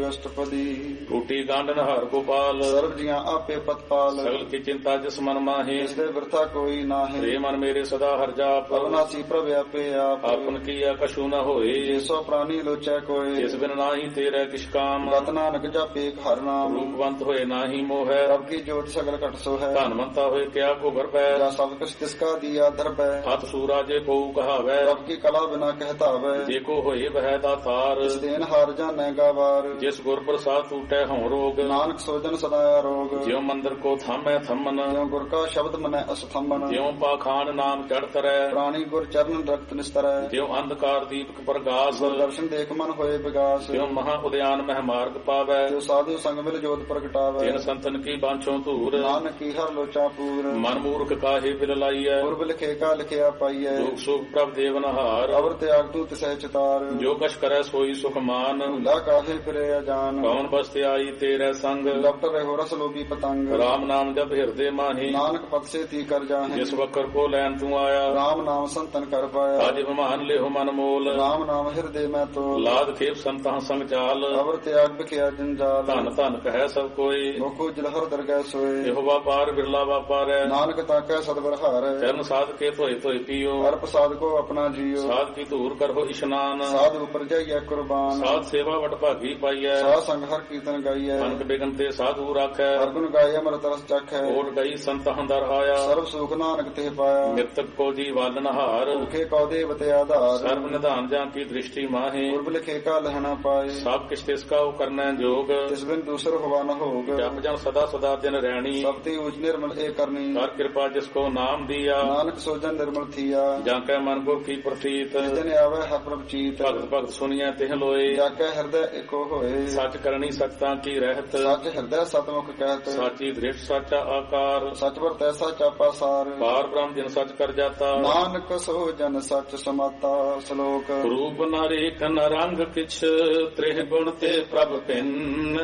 ਅਸ਼ਟਪਦੀ। ਟੂਟੀ ਗਾਂਡਨ ਹਰ ਗੋਪਾਲ, ਸਰਬ ਜੀਆਂ ਆਪੇ ਪਤਪਾਲ। ਸਗਲ ਕੀ ਚਿੰਤਾ ਜਿਸ ਮਨ ਮਾਹੇ, ਜਿਸ ਦੇ ਬਿਰਥਾ ਕੋਈ ਨਾਹੀ। ਰੇ ਮਨ ਮੇਰੇ ਸਦਾ ਹਰ ਜਾਪ, ਅਵਨਾਸੀ ਪ੍ਰਭ ਆਪੇ ਆਪ। ਆਪਨ ਕੀਆ ਕਛੂ ਨ ਹੋਏ, ਜਿਸੋ ਪ੍ਰਾਨੀ ਲੋਚੈ ਕੋਏ। ਜਿਸ ਬਿਨ ਨਾਹੀ ਤੇਰੇ ਕਿਛ ਕਾਮ, ਗਤ ਨਾਨਕ ਜਾਪੇ ਹਰ ਨਾਮ। ਰੂਪਵੰਤ ਹੋਏ ਨਾਹੀ ਮੋਹੈ, ਰਬ ਕੀ ਜੋਤ ਸਗਲ ਘਟ ਸੋ ਹੈ। ਧਨਵੰਤਾ ਹੋਏ ਕਿਆ ਕੋ ਗਰਬੈ, ਜਾ ਸਭ ਕੁਛ ਤਿਸਕਾ ਦੀਆ ਦਰਬੈ। ਹੱਥ ਸੂਰਾਜੇ ਕੋ ਕਹਾਵੈ, ਰਬ ਕੀ ਕਲਾ ਬਿਨਾ ਕਹਿਤਾਵੈ। ਜੇ ਕੋ ਹੋਏ ਬਹਿ ਦਾਤਾਰ, ਇਸ ਦੇਨ ਹਾਰ ਜਾਣੈ ਗਾਵਾਰ। ਜਿਸ ਗੁਰ ਪ੍ਰਸਾਦ ਟੂਟੈ ਹਉ ਰੋਗ, ਨਾਨਕ ਸੋਜਨ ਸਦਾ ਰੋਗ। ਜਿਉ ਮੰਦਰ ਕੋ ਥਾਮੈ ਥੰਮਨ, ਜਿਉ ਗੁਰ ਕਾ ਸ਼ਬਦ ਮਨੈ ਅਸਥੰਬਨ। ਜਿਉ ਪਾਖਾਨ ਨਾਮ ਚੜ ਤਰੈ, ਪ੍ਰਾਣੀ ਗੁਰ ਚਰਨ ਰਖਤ ਨਿਸਤਰੈ। ਜਿਉ ਅੰਧਕਾਰ ਦੀਪਕ ਪ੍ਰਗਾਸ, ਦਰਸ਼ਨ ਦੇਖ ਮਨ ਹੋਏ ਵਿਗਾਸ। ਜਿਉ ਮਹਾ ਉਦਿਆਨ ਮਹਿ ਮਾਰਗ ਪਾਵੈ, ਜੋ ਸਾਧੂ ਸੰਗ ਮਿਲ ਜੋਤ ਪ੍ਰਗਟਾਵੈ। ਤਿਨ ਸੰਤਨ ਕੀ ਬਾਂਛੋਂ ਧੂਰ, ਨਾਨਕ ਕੀ ਹਰ ਲੋਚਾ ਪੂਰ। ਮਨ ਮੂਰਖ ਕਾਹੇ ਬਿਲ ਲਾਈਐ, ਗੁਰਬ ਲਿਖੇ ਕਾ ਲਿਖਿਆ ਪਾਈਐ। ਦੁਖ ਸੁਖ ਪ੍ਰਭ ਦੇਵਨਹਾਰ, ਅਵਰ ਤਿਆਗ ਤੂ ਤਿਸੈ ਚਿਤਾਰ। ਜੋ ਕਛ ਕਰੈ ਸੋਈ ਸੁਖ ਮਾਨ, ਭੁਲਾ ਕਾਹੇ ਫਿਰੇ ਅਜਾਨ। ਕੌਣ ਬਸਤਿ ਆਈ ਤੇਰੇ ਸੰਗ, ਲਪਟ ਰਹਿਓ ਰਸ ਲੋਭੀ ਪਤੰਗ। ਰਾਮ ਨਾਮ ਜਪ ਹਿਰਦੇ ਮਾਹੀ, ਨਾਨਕ ਪਦ ਸੇ ਤੀ ਕਰ ਜਾਹੇ। ਜਿਸ ਵਕਰ ਕੋ ਲੈਣ ਤੂੰ ਆਇਆ, ਰਾਮ ਨਾਮ ਸੰਤਨ ਕਰ ਪਾਇਆ। ਅਜ ਮਹਾਨ ਲਿਹੁ ਮਨ ਮੋਲ, ਰਾਮ ਨਾਮ ਹਿਰਦੇ ਮੈਂ ਤੋਲ। ਲਾਦ ਖੇਪ ਸੰਤਾਂ ਸੰਗ ਚਾਲ, ਅਵਰ ਤਿਆਗ ਬਿਖਿਆ ਜੰਜਾਲ। ਧਨ ਧਨ ਕਹੈ ਸਭ ਕੋਈ, ਮੁਖੋ ਜਲਹਰ ਦਰਗਹਿ ਸੋਏ। ਇਹੋ ਵਾਪਾਰ ਬਿਰਲਾ ਵਾਪਾਰੈ, ਨਾਨਕ ਤਾਕੈ ਸਤਿਗੁਰ ਹਾਰੈ। ਚਰਨ ਸਾਧ ਕੇ ਧੋਏ ਧੋਏ ਪੀਓ, ਹਰ ਪ੍ਰਸਾਦ ਕੋ ਆਪਣਾ ਜੀਓ। ਸਾਧ ਕੀ ਧੂਰ ਕਰੋ ਇਸ਼ਨਾਨ, ਸਾਧ ਉਪਰ ਜਾਈਐ ਕੁਰਬਾਨ। ਸਾਧ ਸੇਵਾ ਵਟ ਭਾਗੀ ਪਾਈਐ, ਸਾਧ ਸੰਗ ਹਰ ਕੀਰਤਨ ਗਾਈਐ। ਅਨਕ ਬਿਗਨ ਤੇ ਸਾਧੂ ਰਾਖੈ, ਹਰ ਗੁਣ ਗਾਏ ਅਮਰਤ ਰਸ ਚਖੈ। ਓਟ ਗਈ ਸੰਤ ਹੰਦਰ ਆਇਆ, ਸਰਬ ਸੁਖ ਨਾਨਕ ਤੇ ਪਾਇਆ। ਨਿਰਤਕ ਕੋ ਜੀ ਵਾਲਨ ਹਾਰ, ਭੁਖੇ ਕਉ ਦੇਵਤੇ ਆਧਾਰ। ਸਰਬ ਨਿਧਾਨ ਜਾਂ ਕੀ ਦ੍ਰਿਸ਼ਟੀ ਮਾਹੇ, ਗੁਰਬ ਲਿਖੇ ਕਾ ਲਹਿਣਾ ਪਾਏ। ਸਭ ਕਿਛ ਤਿਸ ਕਾ ਕਰਨੈ ਜੋਗ, ਤਿਸ ਬਿਨ ਦੂਸਰ ਹੋਵਾ ਨ ਹੋਗ। ਜਪ ਜਨ ਸਦਾ ਸਦਾ ਦਿਨ ਰਹਿਣੀ, ਸਭ ਤੇ ਉਚ ਨਿਰਮਲ ਏ ਕਰਨੀ। ਕਰ ਕਿਰਪਾ ਜਿਸ ਕੋ ਨਾਮ ਦੀਆ, ਨਾਨਕ ਸੋਜਨ ਨਿਰਮਲ ਥੀਆ। ਜਾਂ ਕੈ ਮਨ ਗੁਰ ਕੀ ਪ੍ਰਤੀਤ, ਜਿਸ ਦਿਨ ਆਵੈ ਹਰ ਪ੍ਰਭ ਚੀਤ। ਭਗਤ ਭਗਤ ਸੁਣੀਐ ਤਿਹ ਲੋਏ, ਜਾ ਕੈ ਹਿਰਦੈ ਏਕੋ ਹੋਏ। ਸੱਚ ਕਰਨੀ ਸਚਤਾ ਕੀ ਰਹਿਤ, ਸੱਚ ਹਿਰਦੈ ਸਤਮੁਖ ਕਹਿਤ। ਸਾਚੀ ਦ੍ਰਿਸ਼ਟ ਸਾਚਾ ਆਕਾਰ, ਸਚ ਵਰ ਤੈਸਾ ਚਾਪਾ ਸਾਰ। ਪਾਰ ਬ੍ਰਹਮ ਜਿਨ ਸੱਚ ਕਰ ਜਾਤਾ, ਨਾਨਕ ਸੋ ਜਨ ਸੱਚ ਸਮਾਤਾ। ਸ਼ਲੋਕ ਰੂਪ ਨ ਰੇਖ ਨ ਰੰਗ ਕਿਛ, ਤ੍ਰਿਹ ਗੁਣ ਤੇ ਪ੍ਰਭ ਭਿੰਨ।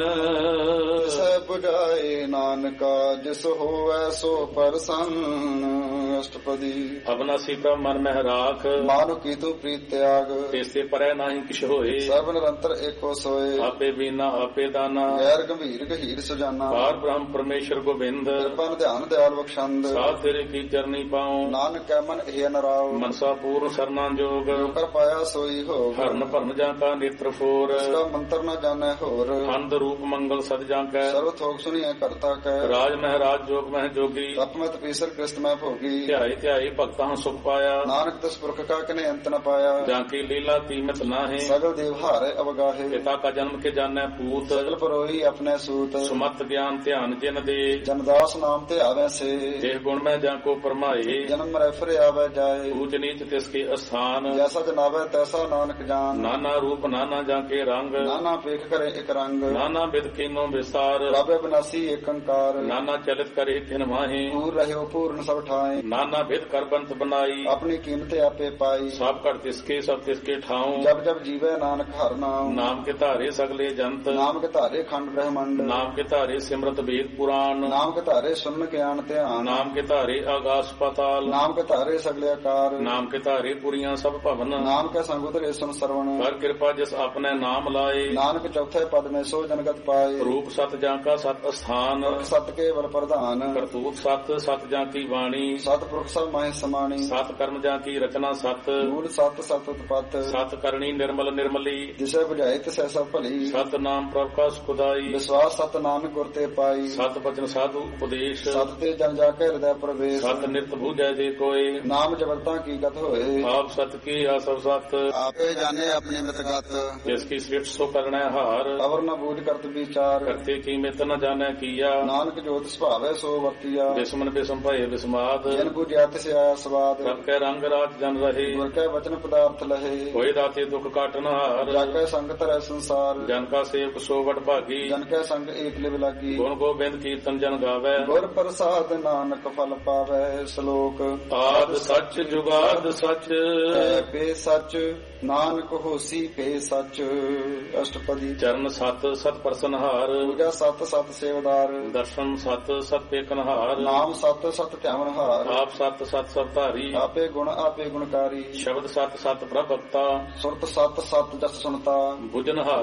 ਸੈ ਬੁਝਾਏ ਨਾਨਕਾ ਜਿਸ ਹੋਵੈ ਸੋ ਪਰਸੰਨ। ਅਸ਼ਟਪਦੀ। ਅਬਨਾਸੀ ਪ੍ਰਭ ਮਨ ਮਹਿ ਰਾਖ, ਮਾਨੁ ਕੀ ਤੂ ਪ੍ਰੀਤ ਤਿਆਗ। ਤੇਸੇ ਪਰੈ ਨਾਹੀ ਕਿਛ ਹੋਏ, ਸਰਬ ਨਿਰੰਤਰ ਏਕੋ ਸੋਏ। ਆਪੇ ਬੀਨਾ ਆਪੇ ਦਾਨਾ, ਗੈਰ ਗੰਭੀਰ ਗਹੀਰ ਸੁਜਾਨਾ। ਪਾਰ ਬ੍ਰਹਮ ਪਰਮੇਸ਼ਰ ਗੋਬਿੰਦ, ਕਿਰਪਨ ਧਿਆਨ ਦਿਆਲ ਬਖਸ਼ੰਦ। ਸਾਧ ਤੇਰੇ ਕੀ ਚਰਨੀ ਪਾਉ, ਨਾਨਕ ਕੈ ਮਨ ਇਹ ਨਰਾਉ। ਮਨਸਾ ਪੂਰਨ ਸਰਨਾ ਜੋਗ, ਜੋ ਕਰ ਪਾਇਆ ਸੋਈ ਹੋਗ। ਹਰਨ ਭਰਨ ਜਾਂ ਕਾ ਨੇਤਰ ਫੋਰ, ਇਸਦਾ ਮੰਤਰ ਨ ਜਾਣੈ ਹੋਰ। ਅੰਧ ਰੂਪ ਮੰਗਲ ਸਦ ਜਾਂ ਕੈ, ਸਰਬ ਥੋਕ ਸੁਣੀਐ ਕਰਤਾ ਕੈ। ਰਾਜ ਮਹਿ ਰਾਜ ਜੋਗ ਮਹਿ ਜੋਗੀ, ਤਪਮਤ ਪੀਸਰ ਕ੍ਰਿਸਤ ਮੈਂ ਭੋਗੀ। ਧਿਆਏ ਧਿਆਏ ਭਗਤਾਂ ਸੁਖ ਪਾਇਆ, ਨਾਨਕ ਤਿਸ ਪੁਰਖ ਕਾ ਕਨੇ ਅੰਤ ਨ ਪਾਇਆ। ਜਾਂ ਕੀ ਲੀਲਾ ਤੀਮਤ ਨਾਹੇ, ਸਗਲ ਦੇਵ ਹਾਰੇ ਅਵਗਾਹੇ। ਪਿਤਾ ਕਾ ਜਨਮ ਕੇ ਜਾਣੈ ਪੂਤ, ਸਗਲ ਪਰੋਈ ਆਪਣੇ ਸੂਤ। ਸੁਮਤ ਗਿਆਨ ਧਿਆਨ ਜਿਨ ਦੇ, ਜਨਦਾਸ ਨਾਮ ਤੇ ਆਵੈ ਸੇ। ਦੇਹ ਗੁਣ ਮੈਂ ਜਾਂ ਕੋ ਪਰਮਾਏ, ਜਨਮ ਮਰੈ ਫਿਰ ਆਵੈ ਜਾਏ। ਊਚ ਨੀਚ ਤਿਸ ਕੇ ਅਸਥਾਨ, ਜੈਸਾ ਜਨਾਵੈ ਤੈਸਾ ਨਾਨਕ ਜਾਨ। ਨਾਨਾ ਰੂਪ ਨਾਨਾ ਜਾਂ ਕੇ ਰੰਗ, ਨਾਨਾ ਪੇਖ ਕਰੇ ਇਕ ਰੰਗ। ਨਾਨਾ ਬਿਦ ਕੀਨੋ ਵਿਸਾਰ, ਰੱਬ ਬਿਨਾਸੀ ਏਕ ਅੰਕਾਰ। ਨਾਨਾ ਚਲਿਤ ਕਰੇ ਤਿਨ ਮਾਹੇ, ਪੂਰ ਰਹਿਓ ਪੂਰਨ ਸਭ ਠਾਏ। ਨਾਨਾ ਬਿਦ ਕਰ ਬੰਤ ਬਨਾਈ, ਆਪਣੀ ਕੀਮਤ ਆਪੇ ਪਾਈ। ਸਭ ਘਟ ਤਿਸਕੇ ਸਭ ਤਿਸਕੇ ਠਾਉ, ਜਬ ਜਬ ਜੀਵੈ ਨਾਨਕ ਹਰ ਨਾਮ। ਨਾਮ ਕੇ ਧਾਰੇ ਸਗਲੇ ਜੰਤ, ਨਾਮ ਕੇ ਧਾਰੇ ਖੰਡ ਬ੍ਰਹਮੰਡ। ਨਾਮ ਕੇ ਧਾਰੇ ਸਿਮਰਤ ਵੇਦ ਪੁਰਾਣ, ਨਾਮ ਕੇ ਧਾਰੇ ਸੁਨਨ ਗਿਆਨ ਧਿਆਨ। ਨਾਮ ਕੇ ਧਾਰੇ ਆਗਾਸ ਪਤਾਲ, ਨਾਮ ਕੇ ਧਾਰੇ ਸਗਲੇ ਆਕਾਰ। ਨਾਮ ਕੇ ਧਾਰੇ ਪੁਰੀਆਂ ਸਭ ਭਵਨ, ਨਾਮ ਕੇ ਸੰਗ ਉਤਰੇ ਸੁਨ ਸਰਵਣ। ਕਰ ਕਿਰਪਾ ਜਿਸ ਆਪਣੇ ਨਾਮ ਲਾਏ, ਨਾਨਕ ਚੌਥੇ ਪਦ ਮੈਂ ਸੋ ਜਨਗਤ ਪਾਏ। ਰੂਪ ਸਤ ਜਾਂ ਕਾ ਸਤ ਅਸਥਾਨ, ਸਤ ਕੇਵਲ ਪ੍ਰਧਾਨ। ਕਰਤੂਤ ਸਤ ਸਤ ਜਾਂ ਕੀ ਬਾਣੀ, ਸਤਿਪੁਰਖ ਸਭ ਮਾਹਿ ਸਮਾਣੀ। ਸਤ ਕਰਮ ਜਾਂ ਕੀ ਰਚਨਾ ਸਤ, ਮੂਲ ਸਤ ਸਤ ਉਤਪਤ। ਸਤ ਕਰਨੀ ਨਿਰਮਲ ਨਿਰਮਲੀ, ਜਿਸੇ ਬੁਝਾਏ ਤਿਸੈ ਸਭ ਭਲੀ। ਸਤ ਨਾਮ ਪ੍ਰਭ ਕਾ ਸੁਖਦਾਈ, ਵਿਸ਼ਵਾਸ ਸਤ ਨਾਨਕ ਗੁਰ ਤੇ ਪਾਈ। ਸਤ ਬਚਨ ਸਾਧੂ ਉਪਦੇਸ਼, ਸਤ ਤੇ ਜਨ ਜਾ ਕੇ ਹਿਰਦੈ ਪ੍ਰਵੇਸ਼। ਸਤ ਨਿਤ ਬੂਝੈ ਜੇ ਕੋਏ, ਨਾਮ ਜਬਰਤਾ ਕੀ ਗਤ ਹੋਏ। ਆਪ ਸਤ ਕੀ ਆਸਵ ਸਤ, ਆਪੇ ਜਾਣੇ ਆਪਣੀ ਮਿਤਗਤ। ਜਿਸ ਕੀ ਸ੍ਰਿਸ਼ਟ ਸੋ ਕਰਣੈ ਹਾਰ, ਅਵਰ ਨ ਬੂਝ ਕਰਤ ਵਿਚਾਰ। ਕਰਤੇ ਕੀ ਮਿਤ ਨ ਜਾਣੈ ਕੀਆ, ਨਾਨਕ ਜੋਤ ਸੁਭਾਵੈ ਸੋ ਵਰਤੀਆ। ਬਿਸਮਨ ਬਿਸਮ ਭਏ ਬਿਸਮਾਦ, ਜਨ ਬੁਝਿਆ ਤਿਸ ਆਇਆ ਸਵਾਦ। ਰਬ ਕੈ ਰੰਗ ਰਾਤ ਜਨ ਰਹੇ, ਗੁਰ ਕੈ ਵਚਨ ਪਦਾਰਥ ਲਹੇ। ਹੋਏ ਦਾਤੇ ਦੁਖ ਕਾਟਨ ਹਾਰ, ਜਾਗੈ ਸੰਗਤ ਰਹਿ ਸੰਸਾਰ। ਜਨ ਕਾ ਸੇਵਕ ਸੋ ਵਡ ਭਾਗੀ, ਜਨ ਕੈ ਸੰਗ ਏਕ ਲਿਵ ਲਾਗੀ। ਗੁਣ ਗੋਬਿੰਦ ਕੀਰਤਨ ਜਨ ਗਾਵੈ, ਗੁਰ ਪ੍ਰਸਾਦ ਨਾਨਕ ਫਲ ਪਾਵੈ। ਸ਼ਲੋਕ ਆਦ ਸੱਚ ਜੁਗਾਦ ਸੱਚ, ਹੈ ਪੇ ਸੱਚ ਨਾਨਕ ਹੋਸੀ ਪੇ ਸੱਚ। ਅਸ਼ਟਪਦੀ। ਚਰਨ ਸਤ ਸਤ ਪ੍ਰਸਨ ਹਾਰ, ਪੂਜਾ ਸਤ ਸਤ ਸੇਵਦਾਰ। ਦਰਸ਼ਨ ਸਤ ਸਤ ਪੇਕਨ ਹਾਰ, ਨਾਮ ਸਤ ਸਤ ਧਿਆਵਨ ਹਾਰ। ਆਪ ਸਤ ਸਤ ਸਭ ਧਾਰੀ, ਆਪੇ ਗੁਣ ਆਪੇ ਗੁਣਕਾਰੀ। ਸ਼ਬਦ ਸਤ ਸਤ ਪ੍ਰਭ ਭਗਤਾ, ਸੁਰਤ ਸਤ ਸਤ ਜਸ ਸੁਣਤਾ। ਬੁਝਨ ਹਾਰ ਕੋ ਸਤ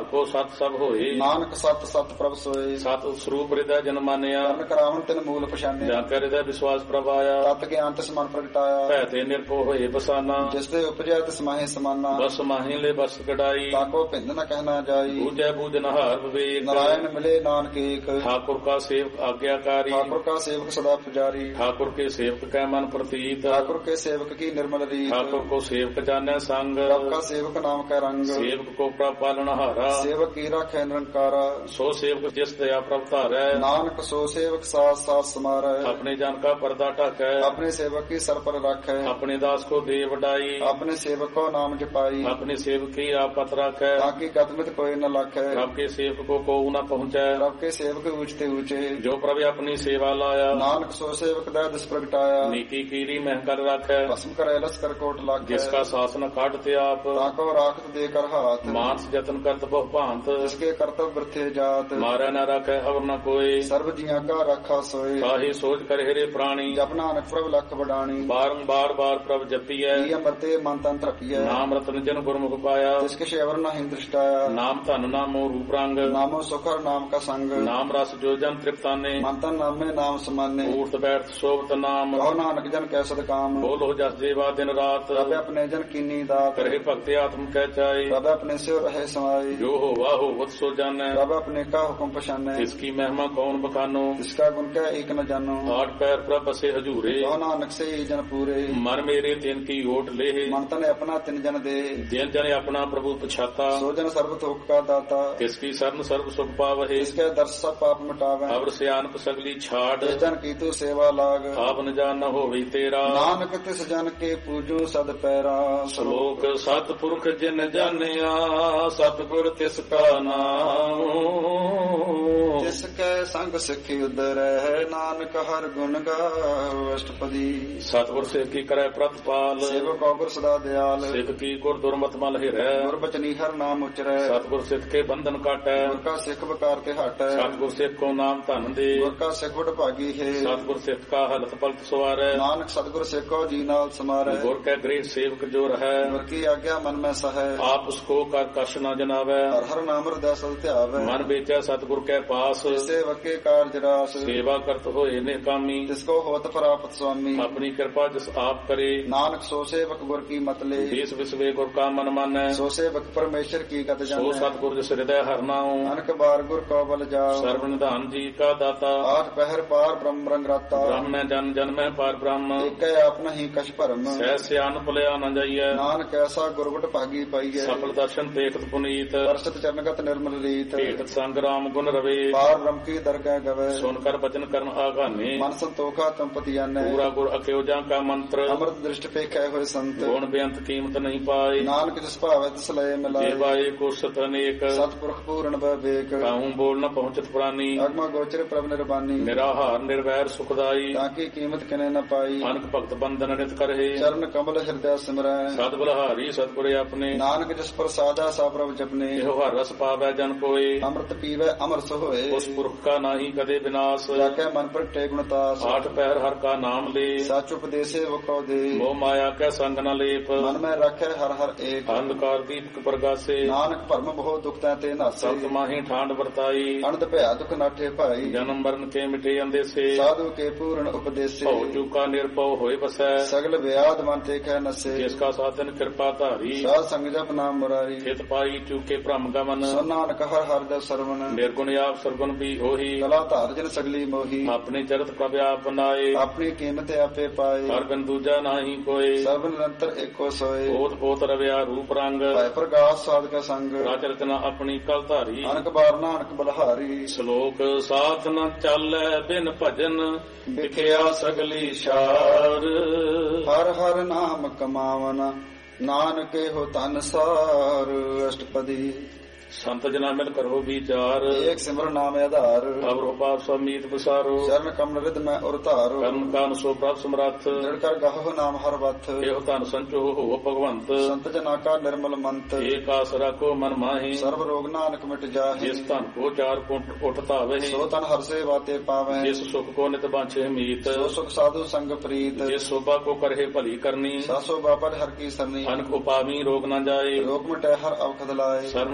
ਪ੍ਰਾਪਤ ਸਭ ਹੋਏ। ਨਾਨਕ ਸਤ ਸਤ ਪ੍ਰਭ ਸੋਏ। ਸਤ ਸਰੂਪ ਹਿਰਦੈ ਜਨ ਮਾਨਿਆ। ਕਰਨ ਕਰਾਵਨ ਤਿਨ ਮੂਲ ਪਛਾਨਿਆ। ਜਾਂ ਕੈ ਹਿਰਦੈ ਵਿਸ਼ਵਾਸ ਪ੍ਰਭ ਆਇਆ। ਤਤ ਗਿਆਨ ਤਿਸ ਮਨ ਪ੍ਰਗਟਾਇਆ। ਭੈ ਤੇ ਨਿਰਭਉ ਹੋਏ ਬਸਾਨਾ। ਜਿਸ ਦੇ ਉਪਜਿਆ ਤਿਸ ਮਾਹੇ ਸਮਾਨਾ। ਬਸ ਮਾਹੀ ਲੈ ਬਸ ਕਢਾਈ। ਤਾਕੋ ਭਿੰਦ ਨ ਕਹਿਣਾ ਜਾਈ। ਬੂਝੈ ਬੂਝਨ ਹਾਰ ਵਿਵੇਕ। ਨਾਰਾਇਣ ਮਿਲੇ ਨਾਨਕ ਏਕ। ठाकुर का सेवक आज्ञाकारी। ठाकुर का सेवक सदा पुजारी। ठाकुर के सेवक कै मन प्रतीत। ठाकुर के सेवक की निर्मल रीत। ठाकुर को सेवक जाने संग। प्रभ का सेवक नाम का रंग। सेवक को प्रभ पालनहारा। सेवक की राखै निरंकारा। सो सेवक जिस दया प्रभ धारै। नानक सो सेवक साथ साथ समारै। अपने जन का पर्दा ढकै। अपने सेवक की सर पर राखै। अपने दास को दे वडाई। अपने सेवक को नाम जपाई। अपने सेवक की आपत राखै। ताकि कदमित कोई न लाखै। प्रभ के सेवक को न पहुँचै। प्रभ के सेवक ऊंचते ऊंचे। जो प्रभु अपनी सेवा लाया। नानक सो सेवक दा दिस प्रगटाया। नीति कीरी महकर राखै। भस्म करे लश्कर कोट लाखै। जिसका शासन काटते आप। ताको राखत देकर हाथ। मानस जतन करत बहु भांत। जिसके कर्तव्य वृथे जात। मारै न राखै अवर न कोई। सर्व जिया का रखा सोए। काहे सोच कर हेरे प्राणी। जप नानक प्रभ लख बडाणी। बारंबार बार प्रभ जपियै। अमृते मन तन तृपियै। नाम रतन जन गुरमुख पाया। जिसके शेवर नहीं दृष्टाया। नाम धन नामो रूप रंग। नामो सुखर नाम का संग। नाम रस जो जन तृप्ताने। मंतन नामे नाम समाने। ऊर्त बैठ शोभत नाम। कहो नानक जन कैसद काम। बोलो जस जेवा दिन रात। रब अपने जन कीनी दात। करे भक्ति आत्म कह चाहे। रब अपने से रहे समाई। जो हो वाह हो वत सो जाने। रब अपने का हुक्म पछाने। इसकी महिमा कौन बखानो। इसका गुण क्या एक न जानो। आठ पैर प्रभ बसे हजूरे। कहो नानक से ही जन पूरे। मन मेरे तिन की ओट ले। मंतन अपना तिन जन दे। जिन जन अपना प्रभु पछाता। सो जन सर्व थोक का दाता। इसकी शरण सर्व सुख पावहे। इसके दर्श सब पाप मिटावे। अवर सियानप सगली छाड़। इस जन की तू सेवा लाग। आप न जान न होवे तेरा। नानक तिस जन के पूजो सद पैरा। श्लोक सतपुरख जिन जानिया। सतगुर तिसका नाम। जिसके संग सिखी उदर है। नानक हर गुण गाओ अष्टपदी। सतगुर सेव की करे प्रतिपाल। सेवक गुर सदा दयाल। सिख की गुर दुर्मत मल हिरै। गुर बचनी हर नाम उचरै। सतगुर सिख के बंधन काटै। गुर का सिख बकार ते हटै। सतगुर सिख को नाम धन दे। गुर का सिख बड़ भागी है। सतगुर सिख का हलत पलत सवारै। नानक सतगुर सिख को जी नाल समारै। गुर के गृह सेवक जो रहै। गुर की आज्ञा मन में सहै। आप उसको कर कश न जनावै। हर हर नाम हृदय सल ध्यावै। मन बेचै सतगुर के पास। सेवक के कार्य रास। सेवा करत होए निकामी। जिसको होत प्राप्त स्वामी। अपनी कृपा जिस आप करे। नानक सो सेवक गुर की मत ले। देश विश्वे गुर का मन मानै। सो सेवक परमेश्वर की गत जानै। सो सतगुर जिस हृदय हर नाऊ। नानक बार गुर को बल जाओ। सर्व निधान जी का दाता। आठ पहर पार ब्रह्म रंग राता। ब्रह्म में जन जन में पार ब्रह्म। एक अपना ही कछ भरम। सह सियान पुलिया न जाइए। नानक ऐसा गुरबट भागी पाइए। सफल दर्शन देखत पुनीत। वर्षत चरणगत निर्मल रीत। भेट संग राम गुण रवे। पार ब्रह्म की दरगाह गवे। सुनकर वचन करन आगाने। मन संतोखा तंपति आने। पूरा गुर अकेजा का मंत्र। अमृत दृष्टि पे कहे हुए संत। गुण बेअंत कीमत नहीं पाए। नानक जिस भावे तिस लय मिलाए। देवाए को सत अनेक। सतपुरख पूर्ण विवेक। कहूँ बोल न पहुँचत प्राणी। अगम गोचर प्रभ निर्बानी। निराहार निर्वैर सुखदाई। ताकि कीमत किने न पाई। अनक भक्त बंधन नित करहे। चरण कमल हृदय सिमरै। सतबलहारी सतगुरे अपने। नानक जिस पर साधा सा प्रभ जपने। एहो हर रस पावै जन कोय। अमृत पीवै अमर सोए। उस पुरख का नाही कदे विनाश। जाके मन पर टे गुणतास। आठ पैर हर का नाम ले। सच उपदेशे वो कौ दे। मोह माया के संग न लेप। मन में रखे हर हर एक। अंधकार दीपक प्रगासे। नानक भरम बहु दुख ते नासे। सत माही ठांड वर्ताई। अनंत भया दुख नाठे भाई। जन्म मरण के मिटे अंदेसे। साधु के पूर्ण उपदेशे। भव चूका निर्भव होए बसै। सगल व्याध मन ते कह नसे। जिसका साधन कृपा धारी। साध संग जप नाम मुरारी। हित पाई चूके भ्रम गमन। सो नानक हर हर दस सरवण। निर्गुण आप सरगुण भी होही। कला धार जन सगली मोही। अपने चरत प्रभ आप बनाए। अपनी कीमत आपे पाए। हर बिन दूजा नाही कोय। सर्व निरंतर एको सोए। ओत पोत रव्या रूप रंग। भय प्रकाश साध का संग। राज रचना अपनी कल धारी। अनक बार नानक बलहारी। श्लोक साथ न चालै बिन भजन। दिखिया सगली शार। हर हर नाम कमावन। नानक हो तन सार। अष्टपदी। संत जना मिल करो विचार। एक सिमर नाम आधार। अवर उपाप समीत विसारो। चरण कमल रिद में उरतारो। कर्म कान सो प्राप्त समर्थ। दृढ़ कर गहो नाम हर वथ। एहो तन संचो हो भगवंत। संत जना का निर्मल मंत। एक आसरा को मन माही। सर्व रोग नानक मिट जाहे। जिस तन को चार कुंठ उठता वही। सो तन हर से बाते पावे। जिस सुख को नित बांछे मीत। सो सुख साधु संग प्रीत। जिस शोभा को करहे भली करनी। सासो बापर हर की सरनी। अनक उपामी रोग न जाए। रोग मिटे हर अवखद लाए। सर्व निधान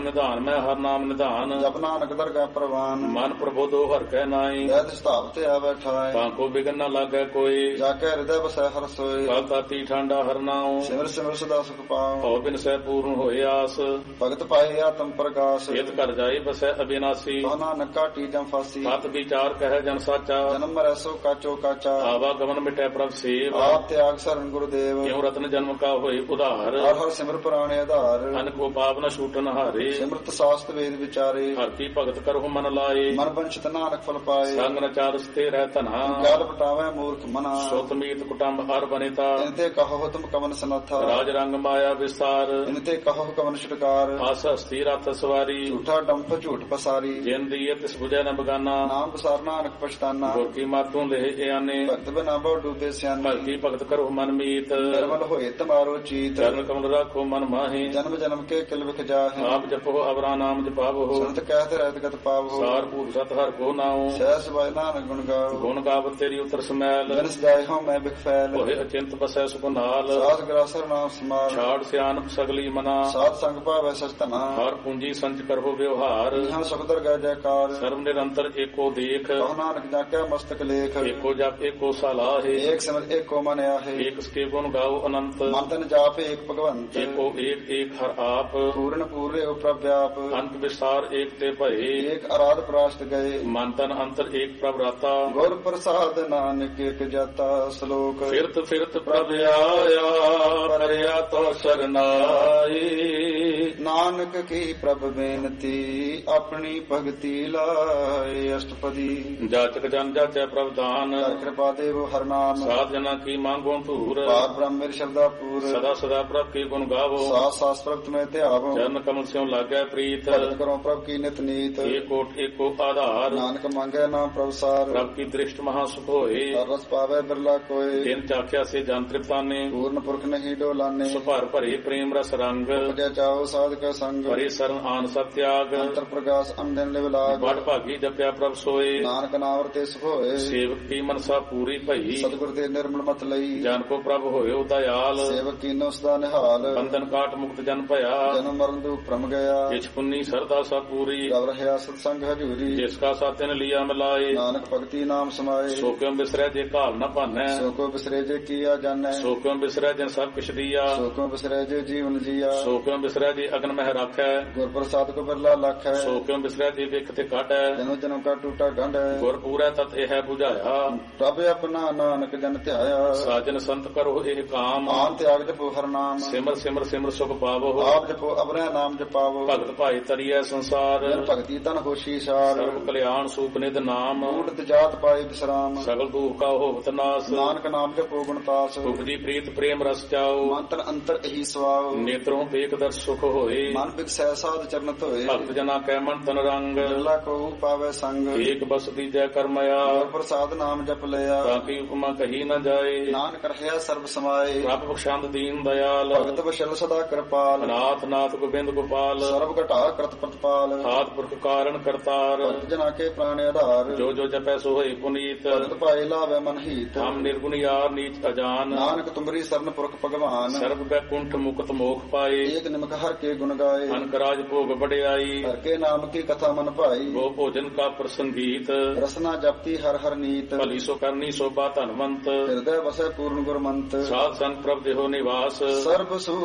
ਧਿਆਮੈ ਹਰ ਨਾਮ ਨਿਧਾਨ। ਜਪ ਨਾਨਕ ਦਰਗਹਿ ਪ੍ਰਵਾਨ। ਮਨ ਪ੍ਰਬੋਧੋ ਹਰਿ ਕੈ ਨਾਈ। ਵੈਦ ਸਤਾਵ ਤੇ ਆਵੈ ਠਾਇ। ਤਾਂ ਕੋ ਬਿਗਨ ਨ ਲਾਗੈ ਕੋਈ। ਜਾ ਕੇ ਹਿਰਦੈ ਵਸੈ ਹਰਿ ਸੋਇ। ਕਲ ਤਾਤੀ ਠਾਂਡਾ ਹਰਿ ਨਾਉ। ਸਿਮਰ ਸਿਮਰ ਸਦਾ ਸੁਖ ਪਾਉ। ਭਉ ਬਿਨ ਸਹਿ ਪੂਰਨ ਹੋਏ ਆਸ। ਭਗਤ ਪਾਏ ਆਤਮ ਪ੍ਰਗਾਸ। ਚੇਤ ਘਰ ਜਾਏ ਬਸੈ ਅਬਿਨਾਸੀ। ਕਹੁ ਨਾਨਕ ਕਾਟੀ ਜਮ ਫਾਸੀ। ਸਤ ਵਿਚਾਰ ਕਹਿ ਜਨ ਸਾਚਾ। ਜਨਮ ਮਰੈ ਸੋ ਕਾਚੋ ਕਾਚਾ। ਆਵਾ ਗਮਨ ਮਿਟੈ ਪ੍ਰਭ ਸੇਵ। ਆਪ ਤਿਆਗ ਸਰਨ ਗੁਰਦੇਵ। ਕਿਉ ਰਤਨ ਜਨਮ ਕਾ ਹੋਏ ਉਧਾਰ। ਹਰ ਹਰ ਸਿਮਰ ਪੁਰਾਣੇ ਆਧਾਰ। ਅਨ ਕੋ ਪਾਪ ਨ ਛੂਟਨ ਹਾਰੇ। ਸਿਮਰਤ ਸਾਸਤ ਵੇਦ ਵਿਚਾਰੇ। ਹਰਿ ਕੀ ਭਗਤ ਕਰਹੁ ਮਨ ਲਾਏ। ਮਨ ਬੰਚਿਤ ਨਾਨਕ ਫਲ ਪਾਏ। ਸੰਗ ਨ ਚਾਰਸ ਤੇ ਰਹਿ ਧਨਾ। ਗਲ ਪਟਾਵੇ ਮੂਰਖ ਮਨਾ। ਸੁਤ ਮੀਤ ਕੁਟੰਬ ਹਰ ਬਨਿਤਾ। ਇਨ ਤੇ ਕਹੋ ਤੁਮ ਕਵਨ ਸਨਥਾ। ਰਾਜ ਰੰਗ ਮਾਇਆ ਵਿਸਤਾਰ। ਇਨ ਤੇ ਕਹੋ ਕਵਨ ਛੁਟਕਾਰ। ਆਸ ਹਸਤੀ ਰਥ ਸਵਾਰੀ। ਝੂਠਾ ਡੰਫ ਝੂਠ ਪਸਾਰੀ। ਜਿਨ ਦੀਏ ਤਿਸ ਬੁਝੈ ਨ ਬਗਾਨਾ। ਨਾਮ ਬਸਾਰ ਨਾਨਕ ਪਛਤਾਨਾ। ਗੁਰ ਕੀ ਮਾਤੋਂ ਲਹਿ ਇਆਨੇ। ਭਗਤ ਬਿਨਾ ਬਹੁ ਡੂਬੇ ਸਿਆਣੇ। ਹਰਿ ਕੀ ਭਗਤ ਕਰਹੁ ਮਨ ਮੀਤ। ਨਿਰਮਲ ਹੋਏ ਤਮਾਰੋ ਚੀਤ। ਚਰਨ ਕਮਲ ਰਾਖੋ ਮਨ ਮਾਹੀ। ਜਨਮ ਜਨਮ ਕੇ ਕਿਲ ਵਿਖ ਜਾਹੇ। ਆਪ ਜਪੋ ਅਵਰਾ ਨਾਮ ਜਪਾਵੋ। ਸੰਤ ਕਹਿਤ ਰਹਿਤ ਗਤ ਪਾਵੋ। ਸਾਰ ਭੂਤ ਸਤ ਹਰਿ ਕੋ ਨਾਉ। ਸਹਿ ਸਬਾਇ ਨਾਨਕ ਗੁਣ ਗਾਓ। ਗੁਣ ਗਾਵਤ ਤੇਰੀ ਉਤਰ ਸਮੈਲ। ਜਨ ਸਦਾਇ ਹਉ ਮੈਂ ਬਿਖ ਫੈਲ। ਹੋਏ ਅਚਿੰਤ ਬਸੈ ਸੁਖ ਨਾਲ। ਸਾਧ ਗ੍ਰਾਸਰ ਨਾਮ ਸਮਾਲ। ਛਾੜ ਸਿਆਨਪ ਸਗਲੀ ਮਨਾ। ਸਾਧ ਸੰਗ ਭਾਵੈ ਸਚ ਧਨਾ। ਹਰ ਪੂੰਜੀ ਸੰਚ ਕਰਹੁ ਵਿਵਹਾਰ। ਇਹਾਂ ਸੁਖ ਦਰਗਹਿ ਜੈਕਾਰ। ਸਰਬ ਨਿਰੰਤਰ ਏਕੋ ਦੇਖ। ਕਹੁ ਨਾਨਕ ਜਾਕਿਆ ਮਸਤਕ ਲੇਖ। ਏਕੋ ਜਪ ਏਕੋ ਸਲਾਹੇ। ਏਕ ਸਿਮਰ ਏਕੋ ਮਨ ਆਹੇ। ਏਕ ਸਕੇ ਗੁਣ ਗਾਓ ਅਨੰਤ। ਮਨ ਤਨ ਜਾਪ ਏਕ ਭਗਵੰਤ। ਏਕੋ ਏਕ ਏਕ ਹਰ ਆਪ। ਪੂਰਨ ਪੂਰੇ ਉ ਪ੍ਰਭ ਵਿਆਪ। ਅੰਤ ਵਿਸਾਰ ਏਕ ਤੇ ਭਏ। ਏਕ ਅਰਾਧ ਪ੍ਰਾਸ਼ਟ ਗਏ। ਮਨ ਤਨ ਅੰਤਰ ਏਕ ਪ੍ਰਭ ਰਾਤਾ। ਗੁਰ ਪ੍ਰਸਾਦ ਨਾਨਕ ਇਕ ਜਾਤਾ। ਸ਼ਲੋਕ ਫਿਰਤ ਫਿਰਤ ਪ੍ਰਭ ਆਇਆ ਪਰਿਆ ਤੋ ਸਰਨਾਈ। ਨਾਨਕ ਕੀ ਪ੍ਰਭ ਬੇਨਤੀ ਆਪਣੀ ਭਗਤੀ ਲਾਏ। ਅਸ਼ਟਪਦੀ ਜਾਚਕ ਜਨ ਜਾਚੈ ਪ੍ਰਭ ਦਾਨ। ਹਰਿ ਕਿਰਪਾ ਦੇਵ ਹਰਿ ਨਾਮ। ਸਾਧ ਜਨਾ ਕੀ ਮੰਗੋ ਧੂਰ। ਪਾਰ ਬ੍ਰਹਮ ਮੇਰੀ ਸ਼ਰਧਾ ਪੂਰ। ਸਦਾ ਸਦਾ ਪ੍ਰਭ ਕੀ ਗੁਣ ਗਾਵੋ। ਸਾਸ ਸਾਸ ਪ੍ਰਭ ਤੁਮੇ ਧਿਆਵੋ। ਚਰਨ ਕਮਲ ਸਿਉ ਲਾਗੈ ਪ੍ਰੀਤ। ਭਗਤ ਕਰੋ ਪ੍ਰਭ ਕੀ ਨਿਤ ਨੀਤ। ਏਕੋਟ ਏਕੋ ਆਧਾਰ। ਨਾਨਕ ਮੰਗੈ ਨਾਮ ਪ੍ਰਭ ਸਾਰ। ਪ੍ਰਭ ਕੀ ਦ੍ਰਿਸ਼ਟ ਮਹਾ ਸੁਖ ਹੋਏ। ਹਰ ਰਸ ਪਾਵੈ ਬਿਰਲਾ ਕੋਇ। ਤਿਨ ਚਾਖਿਆ ਸੇ ਜਨ ਤ੍ਰਿਪਤਾਨੇ। ਪੂਰਨ ਪੁਰਖ ਨਹੀਂ ਡੋਲਾਨੇ। ਸੁਭਰ ਭਰੇ ਪ੍ਰੇਮ ਰਸ ਰੰਗ। ਉਪਜੈ ਚਾਓ ਸਾਧਕ ਸੰਗ। ਭਰੇ ਸਰਨ ਆਨ ਸਤ ਤਿਆਗ। ਅੰਤਰ ਪ੍ਰਗਾਸ ਅੰਦਨ ਲਿਵ ਲਾਗ। ਬੜ ਭਾਗੀ ਜਪਿਆ ਪ੍ਰਭ ਸੋਏ। ਨਾਨਕ ਨਾਮ ਰਤੇ ਸੁਖ ਹੋਏ। ਸੇਵਕ ਕੀ ਮਨਸਾ ਪੂਰੀ ਭਈ। ਸਤਿਗੁਰ ਦੇ ਨਿਰਮਲ ਮਤ ਲਈ। ਜਨ ਕੋ ਪ੍ਰਭ ਹੋਇਓ ਦਇਆਲ। ਸੇਵਕ ਕੀਨੋ ਸਦਾ ਨਿਹਾਲ। ਬੰਧਨ ਕਾਟ ਮੁਕਤ ਜਨ ਭਇਆ। ਜਨਮ ਮਰਨ ਦੁਖ ਭ੍ਰਮ ਗਿਆ। ਜਿਛ ਪੁੰਨੀ ਸਰਦਾ ਸਾ ਪੂਰੀ। ਰਵ ਰਹਿਆ ਸਤ ਸੰਗ ਹਜੂਰੀ। ਜਿਸ ਕਾ ਸਾਤਿਨ ਲਿਆ ਮਿਲਾਏ। ਨਾਨਕ ਭਗਤੀ ਨਾਮ ਸਮਾਏ। ਸੋ ਕਿਉ ਬਿਸਰੈ ਜੇ ਘਾਲ ਨ ਭਾਨੈ। ਸੋ ਕੋ ਬਿਸਰੇ ਜੇ ਕੀਆ ਜਾਣੈ। ਸੋ ਕਿਉ ਬਿਸਰੈ ਜਨ ਸਭ ਕਿਛ ਦੀਆ। ਸੋ ਕੋ ਬਿਸਰੇ ਜੇ ਜੀਵਨ ਜੀਆ। ਸੋ ਕਿਉ ਬਿਸਰੈ ਜੇ ਅਗਨ ਮਹਿ ਰਾਖੈ। ਗੁਰ ਪ੍ਰਸਾਦ ਕੋ ਬਿਰਲਾ ਲਖੈ। ਸੋ ਕਿਉ ਬਿਸਰੈ ਜੇ ਵਿਖ ਤੇ ਕਾਢੈ। ਜਨਮ ਜਨਮ ਕਾ ਟੂਟਾ ਗੰਢ। ਗੁਰ ਪੂਰੈ ਤਤ ਇਹ 부ਝਾਇਆ। ਪ੍ਰਭ ਆਪਣਾ ਨਾਨਕ ਜਨ ਧਿਆਇਆ। ਸਾਜਨ ਸੰਤ ਕਰੋ ਇਹ ਕਾਮ। ਆਨ ਤਿਆਗ ਜਪੋ ਹਰ ਨਾਮ। ਸਿਮਰ ਸਿਮਰ ਸਿਮਰ ਸੁਖ ਪਾਵੋ। ਆਪ ਜਪੋ ਅਬਰੈ ਨਾਮ ਜਪਾਵੋ। ਭਗਤ ਭਾਈ ਤਰੀਐ ਸੰਸਾਰ। ਜਨ ਭਗਤੀ ਤਨ ਹੋਸ਼ੀ ਸਾਰ। ਸਰਬ ਕਲਿਆਣ ਸੂਪ ਨਿਧ ਨਾਮ। ਊਟਤ ਜਾਤ ਪਾਏ ਬਿਸਰਾਮ। ਸਗਲ ਦੁਖ ਕਾ ਹੋਵਤ ਨਾਸ। ਨਾਨਕ ਨਾਮ ਜਪੋ ਗੁਣਤਾਸ। ਉਪਜੀ ਪ੍ਰੀਤ ਪ੍ਰੇਮ ਰਸ ਚਾਓ। ਮਨ ਤਨ ਅੰਤਰ ਇਹੀ ਸਵਾਉ। ਨੇਤਰੋਂ ਵੇਖ ਦਰਸ ਸੁਖ ਹੋਏ। ਮਨ ਬਿਕਸੈ ਸਾਧ ਚਰਨ ਧੋਏ। ਭਗਤ ਜਨਾ ਕੈ ਮਨ ਤਨ ਰੰਗ। ਬਿਰਲਾ ਕੋ ਪਾਵੈ ਸੰਗ। ਏਕ ਬਸਤੀ ਜੈ ਕਰਮਇਆ। ਗੁਰ ਪ੍ਰਸਾਦ ਨਾਮ ਜਪ ਲਿਆ। ਤਾਂ ਕੀ ਉਪਮਾ ਕਹੀ ਨ ਜਾਏ। ਨਾਨਕ ਰਹਿਆ ਸਰਬ ਸਮਾਏ। ਪ੍ਰਭ ਬਖਸ਼ੰਦ ਦੀਨ ਦਇਆਲ। ਭਗਤ ਬਸ਼ਲ ਸਦਾ ਕਿਰਪਾਲ। ਅਨਾਥ ਨਾਥ ਗੋਬਿੰਦ ਗੋਪਾਲ। ਸਰਬ ਘਟਾ ਕਰਤ ਪ੍ਰਤਪਾਲ। ਆਦ ਪੁਰਖ ਕਾਰਨ ਕਰਤਾਰ। ਭਗਤ ਜਨਾ ਕੇ ਪ੍ਰਾਣ ਆਧਾਰ। ਜੋ ਜੋ ਜਪੈ ਸੋ ਹੋਏ ਪੁਨੀਤ। ਭਗਤ ਭਾਏ ਲਾਵੇ ਮਨ ਹੀਤ। ਹਮ ਨਿਰਗੁਣ ਯਾਰ ਨੀਚ ਅਜਾਨ। ਨਾਨਕ ਤੁਮਰੀ ਸਰਨ ਪੁਰਖ ਭਗਵਾਨ। ਸਰਬ ਬੈਕੁੰਠ ਮੁਕਤ ਮੋਖ ਪਾਏ। ਏਕ ਨਿਮਕ ਹਰ ਕੇ ਗੁਣ ਗਾਏ। ਅਨਕ ਰਾਜ ਭੋਗ ਬੜਿਆਈ। ਹਰ ਕੇ ਨਾਮ ਕੀ ਕਥਾ ਮਨ ਭਾਈ। ਗੋ ਭੋਜਨ ਕਾ ਪ੍ਰਸੰਗੀਤ। ਰਸਨਾ ਜਪਤੀ ਹਰ ਹਰ ਨੀਤ। ਭਲੀ ਸੋ ਕਰਨੀ ਸੋਭਾ ਧਨਵੰਤ। ਹਿਰਦੈ ਵਸੈ ਪੂਰਨ ਗੁਰਮੰਤ। ਸਾਧ ਸੰਗ ਪ੍ਰਭ ਦੇਹੋ ਨਿਵਾਸ। ਸਰਬ ਸੁ